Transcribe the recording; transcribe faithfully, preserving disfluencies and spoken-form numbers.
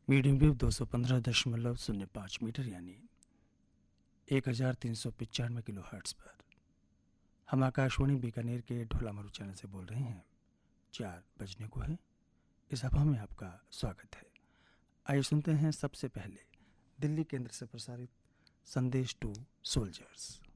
Medium wave दो सौ पंद्रह दशमलव शून्य पाँच मीटर यानी एक हज़ार तीन सौ पचानवे किलो हर्ट्स पर। हम आकाशवाणी बीकानेर के ढोला मरु चैनल से बोल रहे हैं। चार बजने को है। इस सभा में आपका स्वागत है। आइए सुनते हैं सबसे पहले दिल्ली केंद्र से प्रसारित संदेश टू सोल्जर्स।